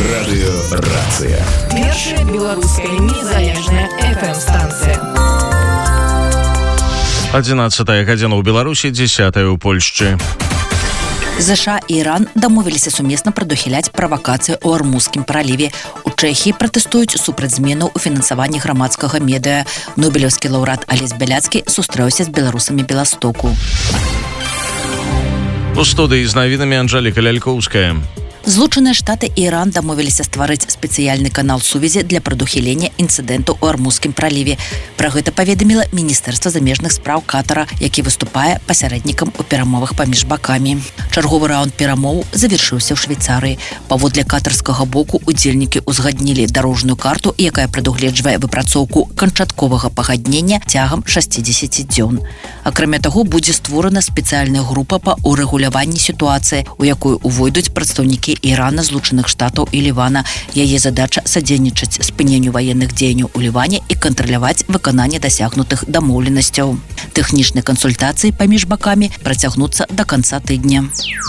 Радыёрацыя. Першая беларуская незалежная FM-станцыя. 11 гадзіна ў Беларусі, 10 ў Польшчы. ЗША и Иран домовились суместно предухилять провокации у Ормузскім проліве. У Чехії протестують супраць зменаў у фінансаванні грамадскага медыа. Нобелевский лаўрэат Алесь Бяляцкі сустрэўся з беларусамі Беластоку. У студыі з навінамі Анжэліка Лялькоўская. Злучаныя Штаты і Іран дамовіліся стварыць спецыяльны канал сувязі для прадухілення інцыдэнту ў Ормузскім праліве. Пра гэта паведаміла Міністэрства замежных спраў Катара, які выступае пасярэднікам у перамовах паміж бакамі. Чарговы раунд перамоў завяршыўся ў Швейцарыі. Паводле катарскага боку удзельнікі ўзгаднілі дарожную карту, якая прадугледжвае выпрацоўку канчатковага пагаднення цягам 60 дзён. Акрамя таго, будзе створана спецыяльная група па урэгуляванні сітуацыі, у якую увойдуць прадстаўнікі Ірана, Злучаных Штатаў і Лівана. Яе задача садзейнічаць спыненню ваенных дзеянняў у Ліване і кантраляваць выкананне дасягнутых дамоўленасцяў. Тэхнічныя кансультацыі паміж бакамі працягнуцца да канца тыдня.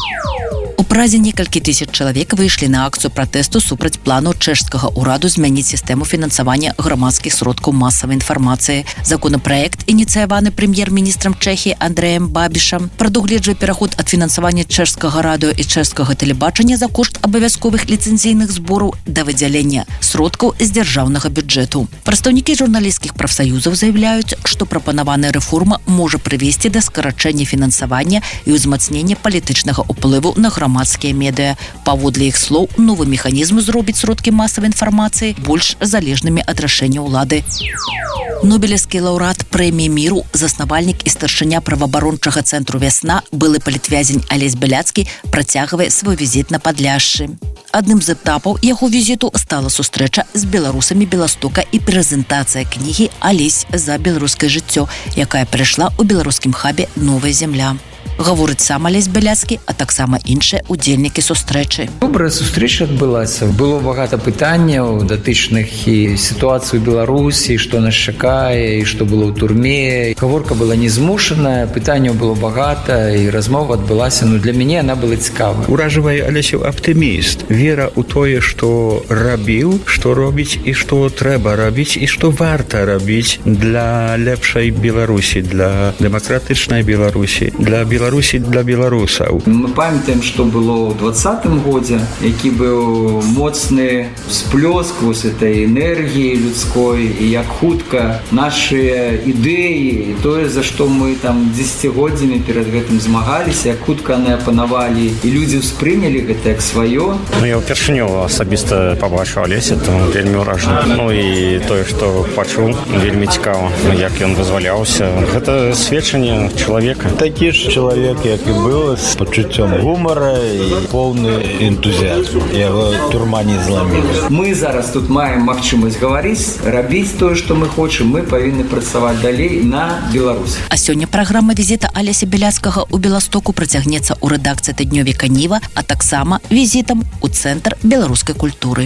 У Празе некалькі тысяч чалавек выйшлі на акцыю пратэсту супраць плану чэшскага ўраду змяніць сістэму фінансавання грамадскіх сродкаў масавай інфармацыі. Законапраект, ініцыяваны прэм'ер-міністрам Чэхіі Андрэем Бабішам, прадугледжвае пераход ад фінансавання чэшскага радыё і чэшскага тэлебачання за кошт абавязковых ліцэнзійных збораў да выдзялення сродкаў з дзяржаўнага бюджэту. Прадстаўнікі журналісцкіх прафсаюзаў заяўляюць, што прапанаваная рэформа можа прывесці да скарачэння фінансавання і ўзмацнення палітычнага ўплыву на грамадскія медыа. Паводле іх слоў, новы механізм зробіць сродкі масавай інфармацыі больш залежнымі ад рашэння ўлады. Нобелевскі лаўрэат прэміі міру, заснавальнік і старшыня праваабарончага цэнтру «Вясна», былы палітвязень Алесь Бяляцкі працягвае свой візіт на Падляшшы. Адным з этапаў яго візіту стала сустрэча з беларусамі Беластока і прэзентацыя кнігі «Алесь за беларускае жыццё», якая прайшла ў беларускім хабе «Новая зямля». Гаворыць сам Алесь Бяляцкі, а таксама іншыя удзельнікі сустрэчы. Добрая сустрэча адбылася. Было багата пытанняў датычных і сітуацыі ў Беларусі, што нас чакае, і што было ў турме. Гаворка была незмушаная, пытанняў было багата, і размова адбылася. Для мяне яна была цікавая. Уражвае Алесю аптыміст. Вера ў тое, што рабіў, што робіць і што трэба рабіць, і што варта рабіць для лепшай Беларусі, для дэмакратычнай Беларусі, для Беларусі для беларусаў. Мы памятаем, што было ў 20-м годзе, які быў моцны всплёск этой энергіі людской, і як хутка нашыя ідэі, і тое, за што мы там дзесяцігоддзямі перад гэтым змагаліся, як хутка яны апанавалі, і людзі ўспрынялі гэта як сваё. Я ўпершыню асабіста пабачыў Алеся, тому вельмі ўражаны. І тое, што пачуў, вельмі цікава, як ён вызваляўся. Гэта сведчанне чалавека. Такі ж чалавек, як і быў, з пачуццём гумара і поўны энтузіазм. Яго турма не зламіла. Мы зараз тут маем магчымасць гаварыць, рабіць тое, што мы хочам. Мы павінны працаваць далей на Беларусь. А сёння праграма візіта Алеся Бяляцкага ў Беластоку працягнецца ў рэдакцыі тыднёвіка Ніва, а таксама візітам у Цэнтр беларускай культуры.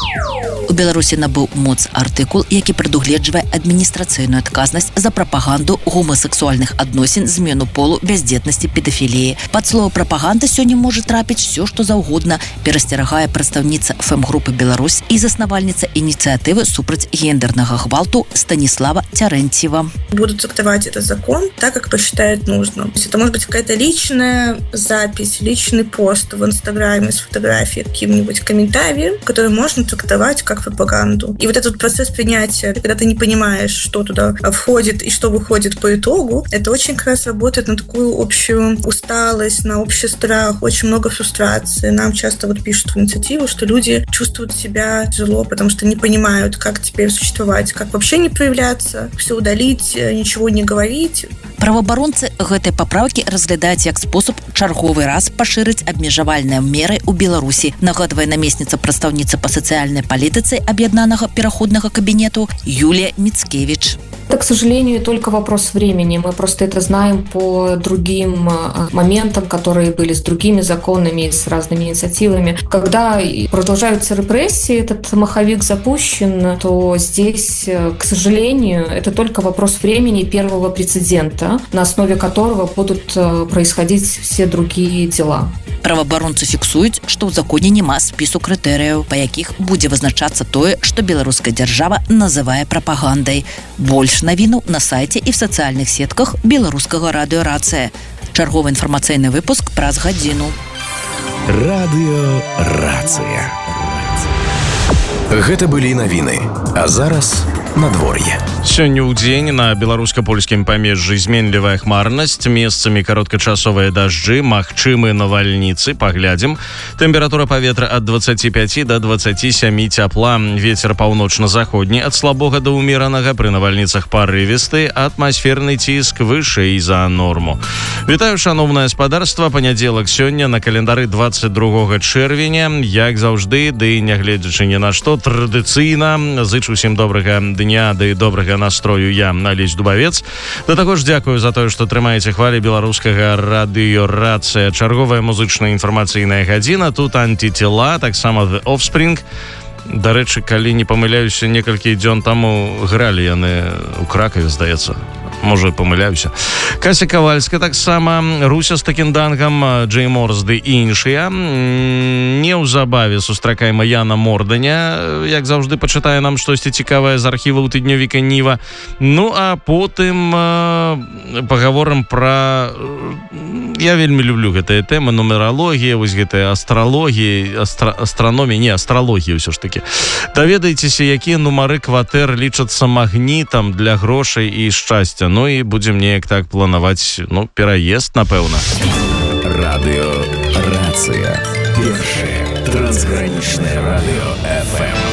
У Беларусі набыў моц артыкул, які прадугледжвае адміністрацыйную адказнасць за прапаганду гомасексуальных адносін, змену полу, бяздзетнасці, педафіліі. Пад слова прапаганда сёння можа трапіць все, што заўгодна, перасцерагае прадстаўніца ФМ-групы «Беларусь» і заснавальніца ініцыятывы супраць гендернага гвалту Станислава Терентьева. Будут трактовать этот закон так, как посчитают нужным. То есть это может быть какая-то личная запись, личный пост в Инстаграме с фотографией, каким-нибудь комментарием, который можно трактовать как пропаганду. И вот этот процесс принятия, когда ты не понимаешь, что туда входит и что выходит по итогу, это очень как раз работает на такую общую усталость, на общий страх, очень много фрустрации. Нам часто пишут в инициативу, что люди чувствуют себя тяжело, потому что не понимают, как теперь существовать, как вообще не проявляться, все удалить, ничего не говорить. Праваабаронцы гэтай папраўкі разглядаюць як спосаб чарговы раз пашырыць абмежавальныя меры ў Беларусі, нагадвае намесніца прадстаўніцы па сацыяльнай палітыцы аб'яднанага пераходнага кабінету Юлія Мицкевич. Это, к сожалению, только вопрос времени. Мы просто это знаем по другим моментам, которые были с другими законами, с разными инициативами. Когда продолжаются репрессии, этот маховик запущен, то здесь, к сожалению, это только вопрос времени первого прецедента, на основе которого будут происходить все другие дела. Праваабаронцы фіксуюць, што ў законе няма спісу крытэрыяў, па якіх будзе вызначацца тое, што беларуская дзяржава называе прапагандай. Больш навінаў на сайце і в сацыяльных сетках беларускага радыё «Рацыя». Чарговы інфармацыйны выпуск праз гадзіну. Радыё «Рацыя». Гэта былі навіны, а зараз надвор'е. Сёння ў дзень на беларуска-польскім памежжы зменлівая хмарнасць, месцамі кароткачасовыя дажджы, магчымы навальніцы, паглядзім. Тэмпература паветра ад 25 до 27 цяпла, вецер паўночна-заходні ад слабога да ўмеранага, пры навальніцах парывісты, атмасферны ціск вышэй за норму. Вітаю, шановнае спадарства, панядзелак сёння на календары 22 чэрвеня, як заўжды, ды нягледзячы ні на што, традыцыйна зычу усім добрага дня, ды добрага настрою я, Алесь Дубавец. Да таго ж дзякую за тое, што трымаеце хвалі беларускага радыё «Рацыя». Чарговая музычная інфармацыйная гадзіна, тут антитела, таксама The Offspring. Дарэчы, калі не памыляюся, некалькі дзён таму гралі яны ў Кракове, здаецца. Можа, памыляюся. Кася Кавальска таксама, Руся з Такіндангам, Джей Морс ды іншыя. Неўзабаве сустракаем Яна Морданя, як заўжды пачытае нам штосьці цікавае з архіваў тыднёвіка Ніва. Ну, а потым пагаворым пра... Я вельмі люблю гэтыя тэмы, нумералогія, вось гэтая астралогія, астралогія ўсё ж такі. Даведайцеся, якія нумары кватэр лічацца магнітам для грошай і шчасця. Ну і будзем неяк так планаваць, пераезд, напэўна. Радыё «Рацыя». Першае трансгранічнае радыё FM.